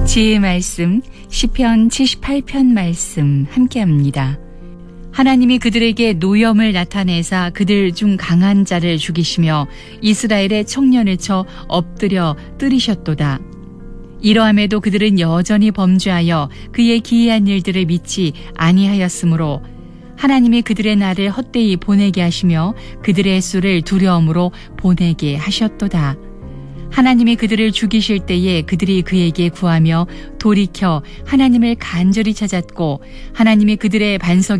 지혜의 말씀 시편 78편 말씀 함께합니다. 하나님이 그들에게 노염을 나타내사 그들 중 강한 자를 죽이시며 이스라엘의 청년을 쳐 엎드려 뜨리셨도다. 이러함에도 그들은 여전히 범죄하여 그의 기이한 일들을 믿지 아니하였으므로 하나님이 그들의 날을 헛되이 보내게 하시며 그들의 수를 두려움으로 보내게 하셨도다. 하나님이 그들을 죽이실 때에 그들이 그에게 구하며 돌이켜 하나님을 간절히 찾았고 하나님이 그들의 반석